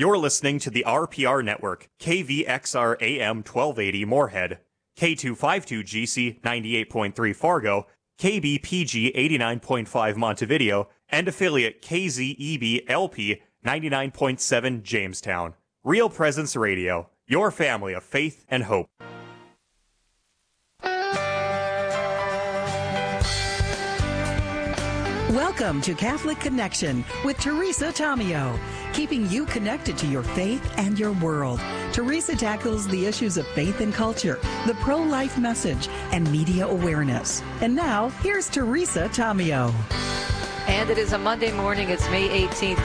You're listening to the RPR Network, KVXR AM 1280 Moorhead, K252GC 98.3 Fargo, KBPG 89.5 Montevideo, and affiliate KZEB LP 99.7 Jamestown. Real Presence Radio, your family of faith and hope. Welcome to Catholic Connection with Teresa Tomeo, keeping you connected to your faith and your world. Teresa tackles the issues of faith and culture, the pro-life message, and media awareness. And now, here's Teresa Tomeo. And it is a Monday morning. It's May 18th,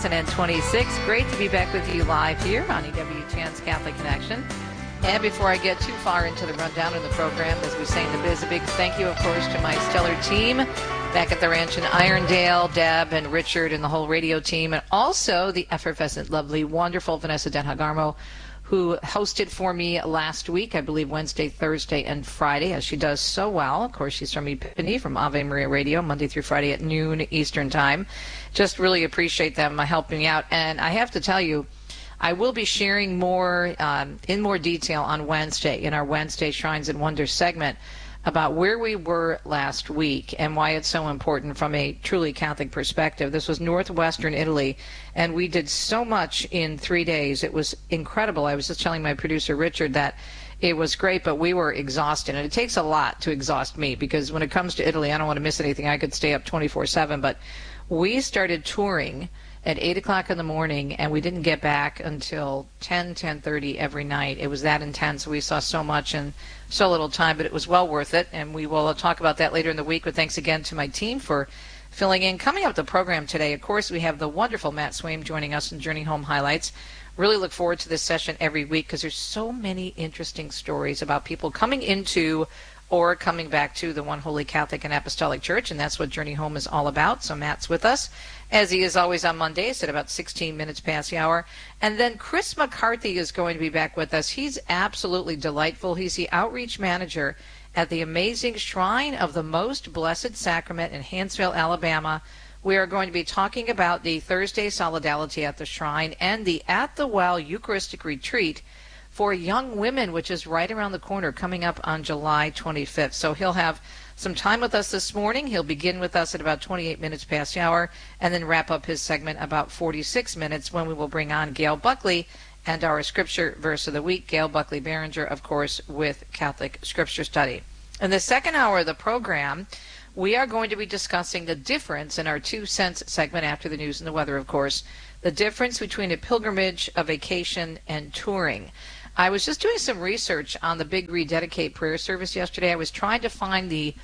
2026. Great to be back with you live here on EWTN's Catholic Connection. And before I get too far into the rundown of the program, as we say in the biz, a big thank you, of course, to my stellar team back at the ranch in Irondale, Deb and Richard and the whole radio team, and also the effervescent, lovely, wonderful Vanessa Denhagarmo, who hosted for me last week, I believe Wednesday, Thursday, and Friday, as she does so well. Of course, she's from Epiphany, from Ave Maria Radio, Monday through Friday at noon Eastern Time. Just really appreciate them helping me out. And I have to tell you, I will be sharing more in more detail on Wednesday in our Wednesday Shrines and Wonders segment about where we were last week and why it's so important from a truly Catholic perspective. This was northwestern Italy, and we did so much in 3 days. It was incredible. I was just telling my producer, Richard, that it was great, but we were exhausted. And it takes a lot to exhaust me, because when it comes to Italy, I don't want to miss anything. I could stay up 24/7, but we started touring at 8 o'clock in the morning, and we didn't get back until 10:30 every night. It was that intense. We saw so much in so little time, but it was well worth it, and we will talk about that later in the week. But thanks again to my team for filling in. Coming up the program today, of course, we have the wonderful Matt Swaim joining us in Journey Home Highlights. Really look forward to this session every week, because there's so many interesting stories about people coming into or coming back to the One Holy Catholic and Apostolic Church, and that's what Journey Home is all about. So Matt's with us, as he is always on Mondays at about 16 minutes past the hour. And then Chris McCarthy is going to be back with us. He's absolutely delightful. He's the outreach manager at the amazing Shrine of the Most Blessed Sacrament in Hanceville, Alabama. We are going to be talking about the Thursday Solidarity at the Shrine and the At the Well Eucharistic Retreat for young women, which is right around the corner, coming up on July 25th. So he'll have some time with us this morning. He'll begin with us at about 28 minutes past the hour, and then wrap up his segment about 46 minutes, when we will bring on Gail Buckley and our scripture verse of the week. Gail Buckley Behringer, of course, with Catholic Scripture Study. In the second hour of the program, we are going to be discussing the difference in our 2 cents segment after the news and the weather, of course, the difference between a pilgrimage, a vacation, and touring. I was just doing some research on the Big Rededicate prayer service yesterday. I was trying to find the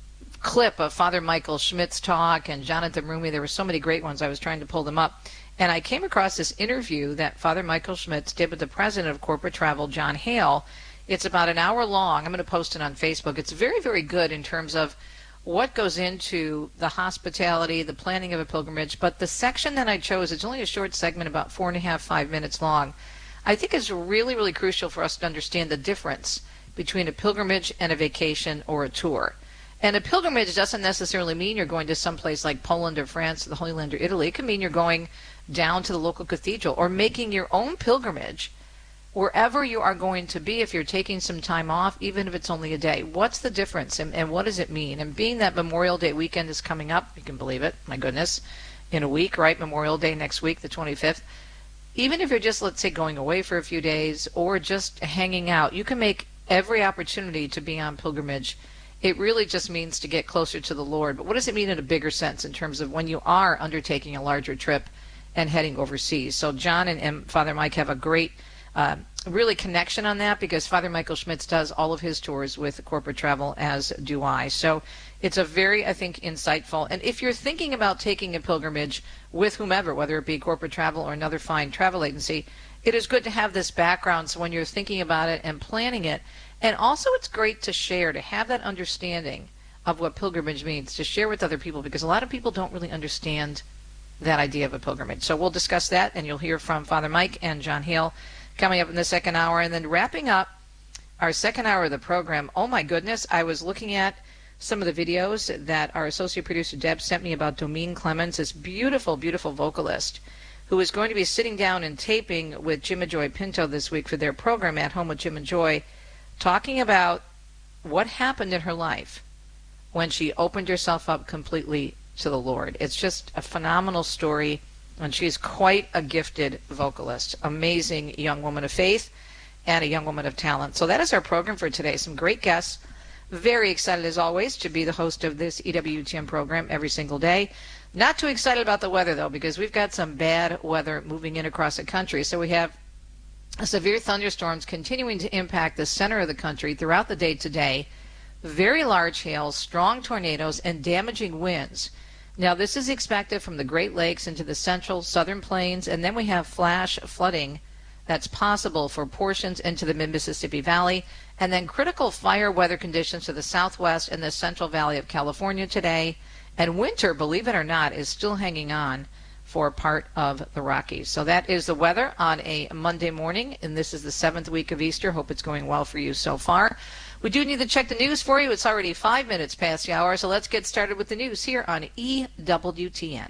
clip of Father Michael Schmidt's talk and Jonathan Rumi. There were so many great ones. I was trying to pull them up. And I came across this interview that Father Michael Schmidt did with the president of Corporate Travel, John Hale. It's about an hour long. I'm going to post it on Facebook. It's very, very good in terms of what goes into the hospitality, the planning of a pilgrimage. But the section that I chose, it's only a short segment, about 4.5, 5 minutes long. I think it's really, really crucial for us to understand the difference between a pilgrimage and a vacation or a tour. And a pilgrimage doesn't necessarily mean you're going to someplace like Poland or France or the Holy Land or Italy. It can mean you're going down to the local cathedral or making your own pilgrimage wherever you are going to be if you're taking some time off, even if it's only a day. What's the difference, and what does it mean? And being that Memorial Day weekend is coming up, you can believe it, my goodness, in a week, right? Memorial Day next week, the 25th. Even if you're just, let's say, going away for a few days or just hanging out, you can make every opportunity to be on pilgrimage. It really just means to get closer to the Lord. But what does it mean in a bigger sense in terms of when you are undertaking a larger trip and heading overseas? So John and Father Mike have a great really connection on that, because Father Michael Schmitz does all of his tours with Corporate Travel, as do I. So it's a very, I think, insightful. And if you're thinking about taking a pilgrimage with whomever, whether it be Corporate Travel or another fine travel agency, it is good to have this background so when you're thinking about it and planning it. And also it's great to share, to have that understanding of what pilgrimage means, to share with other people, because a lot of people don't really understand that idea of a pilgrimage. So we'll discuss that, and you'll hear from Father Mike and John Hale coming up in the second hour. And then wrapping up our second hour of the program, oh my goodness, I was looking at some of the videos that our associate producer Deb sent me about Domine Clemens, this beautiful, beautiful vocalist who is going to be sitting down and taping with Jim and Joy Pinto this week for their program At Home with Jim and Joy, talking about what happened in her life when she opened herself up completely to the Lord. It's just a phenomenal story, and she's quite a gifted vocalist. Amazing young woman of faith and a young woman of talent. So that is our program for today. Some great guests. Very excited, as always, to be the host of this EWTN program every single day. Not too excited about the weather, though, because we've got some bad weather moving in across the country. So we have severe thunderstorms continuing to impact the center of the country throughout the day today. Very large hail, strong tornadoes, and damaging winds. Now, this is expected from the Great Lakes into the central southern plains, and then we have flash flooding that's possible for portions into the mid-Mississippi Valley, and then critical fire weather conditions to the southwest and the Central Valley of California today. And winter, believe it or not, is still hanging on for part of the Rockies. So that is the weather on a Monday morning, and this is the 7th week of Easter. Hope it's going well for you so far. We do need to check the news for you. It's already 5 minutes past the hour, so let's get started with the news here on EWTN.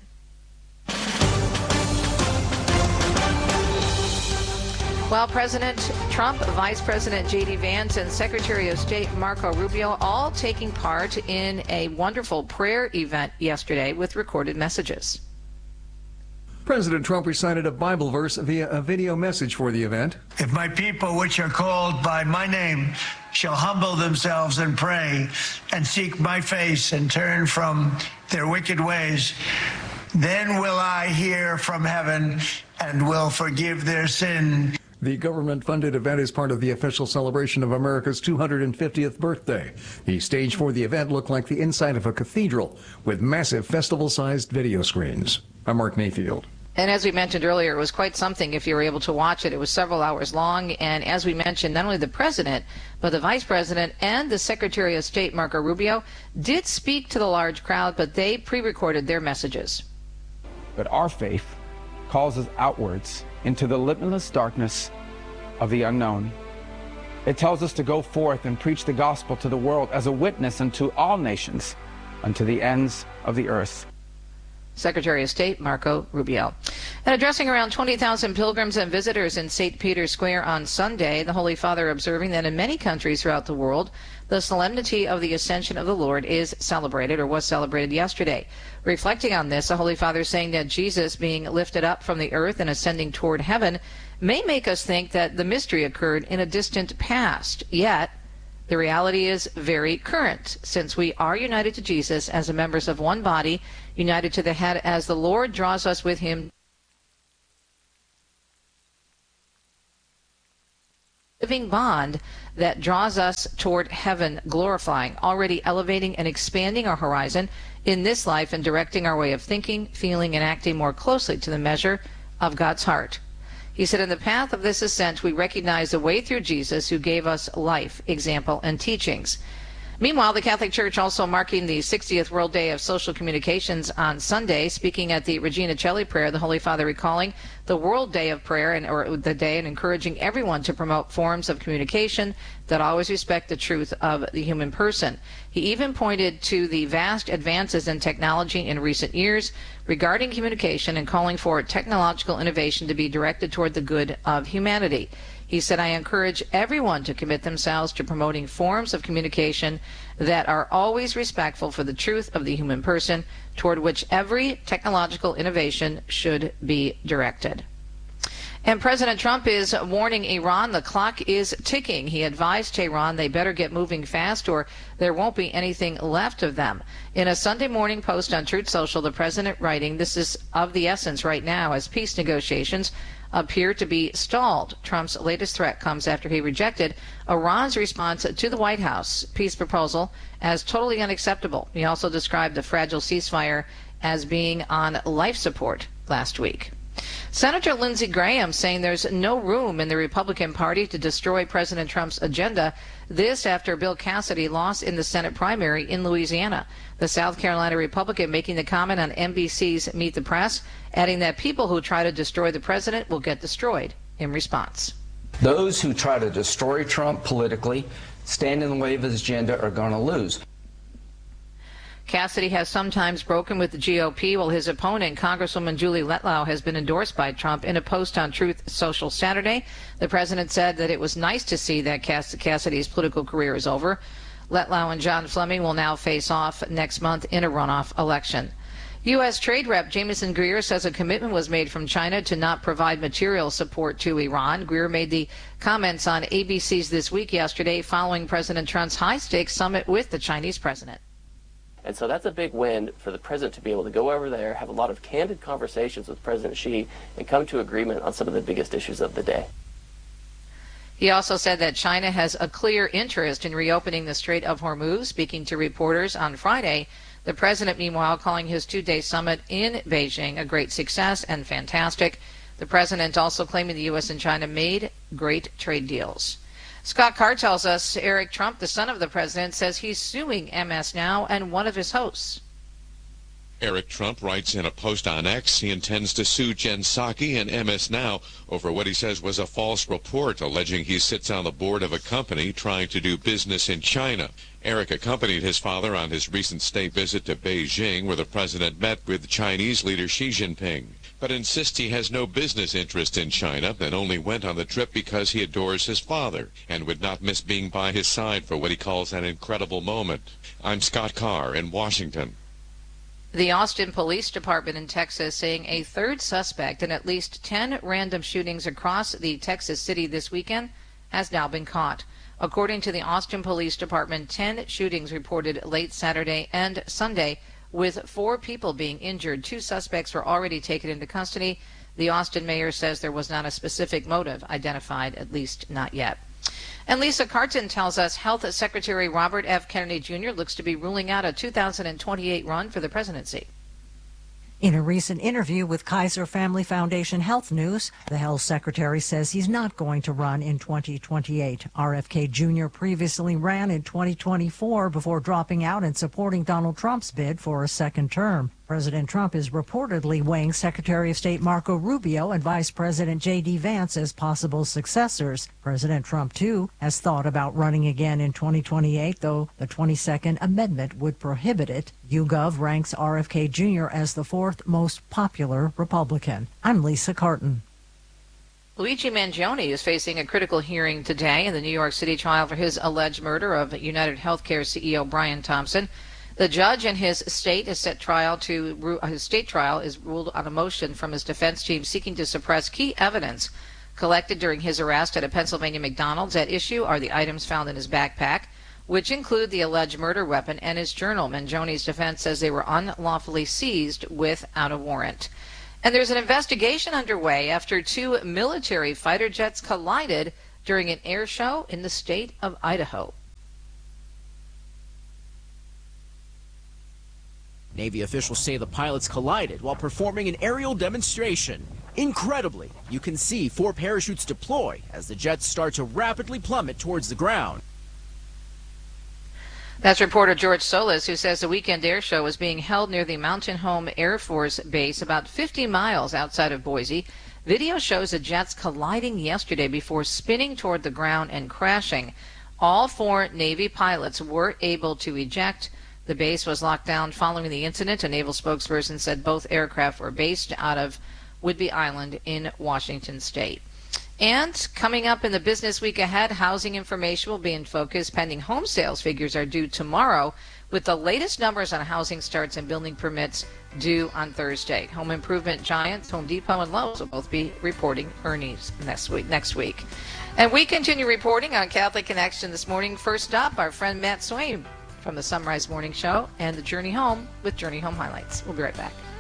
Well, President Trump, Vice President J.D. Vance, and Secretary of State Marco Rubio all taking part in a wonderful prayer event yesterday with recorded messages. President Trump recited a Bible verse via a video message for the event. If my people, which are called by my name, shall humble themselves and pray and seek my face and turn from their wicked ways, then will I hear from heaven and will forgive their sin. The government-funded event is part of the official celebration of America's 250th birthday. The stage for the event looked like the inside of a cathedral with massive festival-sized video screens. I'm Mark Mayfield. And as we mentioned earlier, it was quite something if you were able to watch it. It was several hours long, and as we mentioned, not only the president, but the vice president and the Secretary of State, Marco Rubio, did speak to the large crowd, but they pre-recorded their messages. But our faith calls us outwards into the limitless darkness of the unknown. It tells us to go forth and preach the gospel to the world as a witness unto all nations, unto the ends of the earth. Secretary of State Marco Rubio. And addressing around 20,000 pilgrims and visitors in St. Peter's Square on Sunday, the Holy Father observing that in many countries throughout the world, the solemnity of the Ascension of the Lord is celebrated, or was celebrated yesterday. Reflecting on this, the Holy Father saying that Jesus being lifted up from the earth and ascending toward heaven may make us think that the mystery occurred in a distant past, yet the reality is very current, since we are united to Jesus as members of one body, united to the head as the Lord draws us with him. Living bond that draws us toward heaven, glorifying, already elevating and expanding our horizon in this life and directing our way of thinking, feeling, and acting more closely to the measure of God's heart. He said, in the path of this ascent, we recognize the way through Jesus, who gave us life, example, and teachings. Meanwhile, the Catholic Church also marking the 60th World Day of Social Communications on Sunday, speaking at the Regina Coeli prayer, the Holy Father recalling the World Day of Prayer or the day and encouraging everyone to promote forms of communication that always respect the truth of the human person. He even pointed to the vast advances in technology in recent years regarding communication and calling for technological innovation to be directed toward the good of humanity. He said, I encourage everyone to commit themselves to promoting forms of communication that are always respectful for the truth of the human person, toward which every technological innovation should be directed. And President Trump is warning Iran the clock is ticking. He advised Tehran they better get moving fast or there won't be anything left of them. In a Sunday morning post on Truth Social, the president writing, this is of the essence right now as peace negotiations appear to be stalled. Trump's latest threat comes after he rejected Iran's response to the White House peace proposal as totally unacceptable. He also described the fragile ceasefire as being on life support last week. Senator Lindsey Graham saying there's no room in the Republican Party to destroy President Trump's agenda. This after Bill Cassidy lost in the Senate primary in Louisiana. The South Carolina Republican making the comment on NBC's Meet the Press, adding that people who try to destroy the president will get destroyed in response. Those who try to destroy Trump politically, stand in the way of his agenda, are going to lose. Cassidy has sometimes broken with the GOP, while his opponent, Congresswoman Julie Letlau, has been endorsed by Trump. In a post on Truth Social Saturday, the president said that it was nice to see that Cassidy's political career is over. Letlau and John Fleming will now face off next month in a runoff election. U.S. Trade Rep Jamieson Greer says a commitment was made from China to not provide material support to Iran. Greer made the comments on ABC's This Week yesterday following President Trump's high-stakes summit with the Chinese president. And so that's a big win for the president to be able to go over there, have a lot of candid conversations with President Xi, and come to agreement on some of the biggest issues of the day. He also said that China has a clear interest in reopening the Strait of Hormuz. Speaking to reporters on Friday, the president, meanwhile, calling his two-day summit in Beijing a great success and fantastic. The president also claiming the U.S. and China made great trade deals. Scott Carr tells us Eric Trump, the son of the president, says he's suing MS Now and one of his hosts. Eric Trump writes in a post on X he intends to sue Jen Psaki and MS Now over what he says was a false report alleging he sits on the board of a company trying to do business in China. Eric accompanied his father on his recent state visit to Beijing, where the president met with Chinese leader Xi Jinping, but insists he has no business interest in China and only went on the trip because he adores his father and would not miss being by his side for what he calls an incredible moment. I'm Scott Carr in Washington. The Austin Police Department in Texas saying a third suspect in at least 10 random shootings across the Texas city this weekend has now been caught. According to the Austin Police Department, 10 shootings reported late Saturday and Sunday, with 4 people being injured. 2 suspects were already taken into custody. The Austin mayor says there was not a specific motive identified, at least not yet. And Lisa Carton tells us Health Secretary Robert F. Kennedy Jr. looks to be ruling out a 2028 run for the presidency. In a recent interview with Kaiser Family Foundation Health News, the health secretary says he's not going to run in 2028. RFK Jr. previously ran in 2024 before dropping out and supporting Donald Trump's bid for a second term. President Trump is reportedly weighing Secretary of State Marco Rubio and Vice President J.D. Vance as possible successors. President Trump, too, has thought about running again in 2028, though the 22nd Amendment would prohibit it. YouGov ranks RFK Jr. as the 4th most popular Republican. I'm Lisa Carton. Luigi Mangione is facing a critical hearing today in the New York City trial for his alleged murder of United Healthcare CEO Brian Thompson. The judge in his state trial is ruled on a motion from his defense team seeking to suppress key evidence collected during his arrest at a Pennsylvania McDonald's. At issue are the items found in his backpack, which include the alleged murder weapon and his journal. Mangione's defense says they were unlawfully seized without a warrant. And there's an investigation underway after 2 military fighter jets collided during an air show in the state of Idaho. Navy officials say the pilots collided while performing an aerial demonstration. Incredibly, you can see 4 parachutes deploy as the jets start to rapidly plummet towards the ground. That's reporter George Solis, who says the weekend air show is being held near the Mountain Home Air Force Base, about 50 miles outside of Boise. Video shows the jets colliding yesterday before spinning toward the ground and crashing. All 4 Navy pilots were able to eject. The base was locked down following the incident. A naval spokesperson said both aircraft were based out of Whidbey Island in Washington state. And coming up in the business week ahead, housing information will be in focus. Pending home sales figures are due tomorrow, with the latest numbers on housing starts and building permits due on Thursday. Home improvement giants Home Depot and Lowe's will both be reporting earnings next week. And we continue reporting on Catholic Connection this morning. First up, our friend Matt Swain from the Sunrise Morning Show and the Journey Home with Journey Home Highlights. We'll be right back.